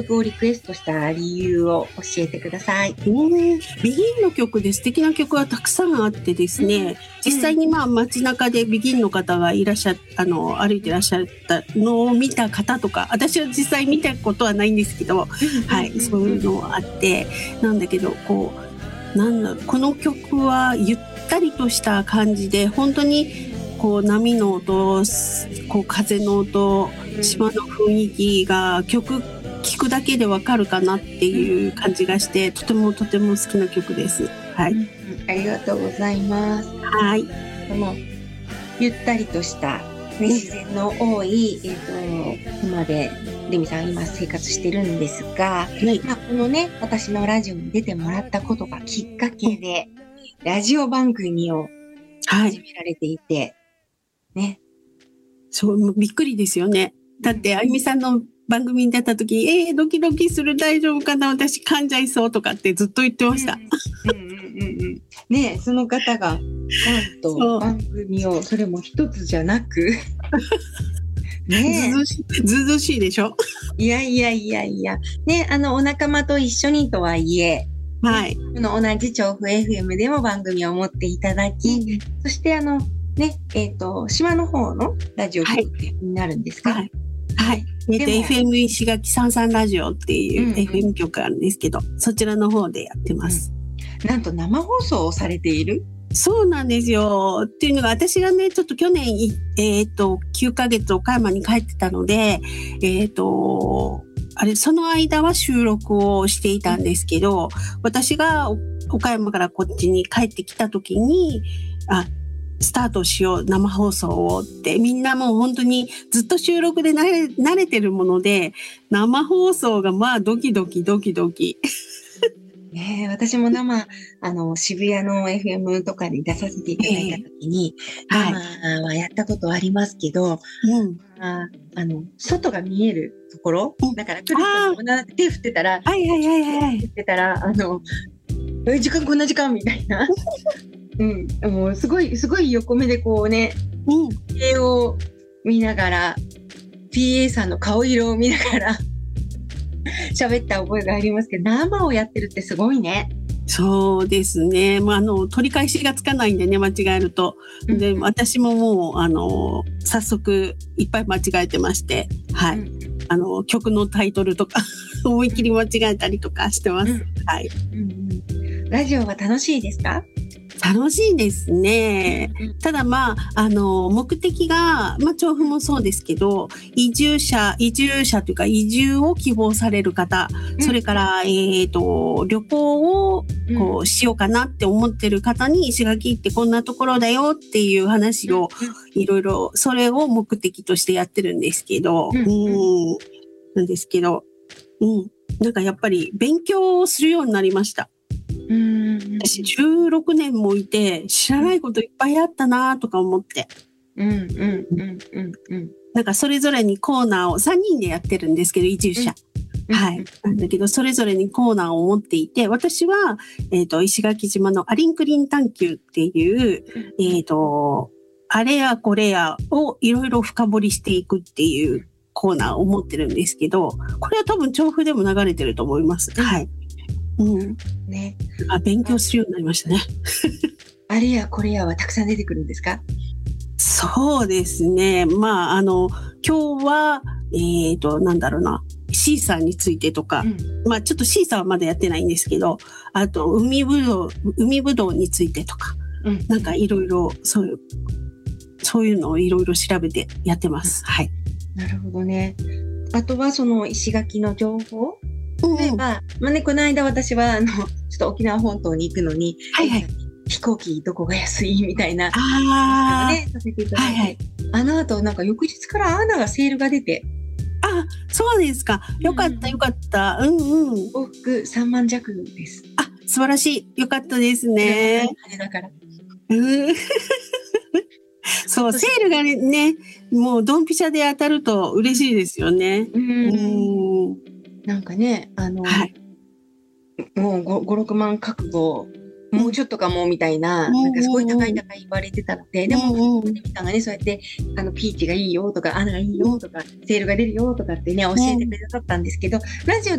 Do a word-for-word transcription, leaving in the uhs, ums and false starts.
曲をリクエストした理由を教えてください。 ね、ビギンの曲で素敵な曲はたくさんあってですね、うん、実際にまあ街中でビギンの方がいらっしゃあの歩いてらっしゃったのを見た方とか、私は実際見たことはないんですけど、はい、そういうのあってなんだけど、こうなんだろう、この曲はゆったりとした感じで、本当にこう波の音、こう風の音、島の雰囲気が曲聴くだけでわかるかなっていう感じがして、とてもとても好きな曲です。はい、うん、 ありがとうございます。 はい。 このゆったりとした、ね、自然の多い、えーと、今でレミさん今生活してるんですが、はい、まあ、このね、私のラジオに出てもらったことがきっかけで、うん、ラジオ番組を始められていて、はいね、 そう、びっくりですよね。だってあゆみさんの番組に出た時、えー、ドキドキする、大丈夫かな、私噛んじゃいそうとかってずっと言ってました。 うんうんうんうん、ね、その方がなんと番組を、それも一つじゃなくね、ずうずしい、ずうずうしいでしょ。 いやいやいやいや、ね、あのお仲間と一緒にとはいえ、 はい、 この同じ調布 エフエム でも番組を持っていただき、うん、そしてあのね、えっ、ー、と、島の方のラジオ局になるんですか？ はい。はい。えっ、ー、と、エフエム 石垣さんさんラジオっていう エフエム 局あるんですけど、うんうん、そちらの方でやってます、 うん。なんと生放送をされている？ そうなんですよ。っていうのが、私がね、ちょっと去年、えっ、ー、と、きゅうかげつ岡山に帰ってたので、えっ、ー、と、あれ、その間は収録をしていたんですけど、私が岡山からこっちに帰ってきた時に、あ、スタートしよう、生放送をって、みんなもう本当にずっと収録で慣れ、慣れてるもので、生放送がまあドキドキドキドキ。 ねえ、私も生、あの、渋谷の エフエム とかに出させていただいたときに、えー、生はやったことありますけど、はい、あ, あの、外が見えるところ、うん、だから来る人が手振ってたら、 はいはいはいはい。 手振ってたら、あの、時間こんな時間みたいな。うん、もうすごい、すごい横目でこうね、うん、ピーエー を見ながら、ピーエー さんの顔色を見ながら、喋った覚えがありますけど、生をやってるってすごいね。 そうですね。まあ、あの、取り返しがつかないんでね、間違えると。で、うん、私ももう、あの、早速、いっぱい間違えてまして、はい。うん、あの、曲のタイトルとか、思いっきり間違えたりとかしてます。うん、はい、 うんうん。ラジオは楽しいですか？ 楽しいですね。ただまあ、あの、目的が、まあ、調布もそうですけど、移住者、移住者というか、移住を希望される方、うん、それから、えっと、旅行を、こう、しようかなって思ってる方に、石垣ってこんなところだよっていう話を、いろいろ、それを目的としてやってるんですけど、うん、うんなんですけど、うん。なんかやっぱり、勉強をするようになりました。うん私じゅうろくねんもいて知らないこといっぱいあったなとか思って。 うんうんうんうんうん。 なんかそれぞれにコーナーをさんにんでやってるんですけど、移住者。うん、はい。なんだけど、それぞれにコーナーを持っていて、私は、えっと、石垣島のアリンクリン探求っていう、えっと、あれやこれやをいろいろ深掘りしていくっていうコーナーを持ってるんですけど、これは多分調布でも流れてると思います。はい。うんね、あ勉強するようになりましたね。 あれやこれやはたくさん出てくるんですか？ そうですね。まあ、あの、今日は、えっと、なんだろうな、シーサーについてとか、うん、まあ、ちょっとシーサーはまだやってないんですけど、あと、海ぶどう、海ぶどうについてとか、うん、なんかいろいろ、そういう、そういうのをいろいろ調べてやってます。はい。 なるほどね。あとは、その石垣の情報例えば、まあね、この間私は、あの、ちょっと沖縄本島に行くのに、はいはい、飛行機どこが安いみたいな、 あね、させていただいて、はいはい、あの後、なんか翌日からアーナがセールが出て、 あ、そうですか。よかった、よかった。うんうん。 往復さんまん弱です。 あ、素晴らしい。よかったですね。 だから。 うんそう、セールがね、もうドンピシャで当たると嬉しいですよね。うん。 なんかね、あの、はい、もうご、ろくまん覚悟、もうちょっとかもみたいな、うん、なんかすごい高い高い言われてたので、でも、ミカがね、そうやって、あの、ピーチがいいよとか、アナがいいよとか、セールが出るよとかってね、教えてくださったんですけど、ラジオ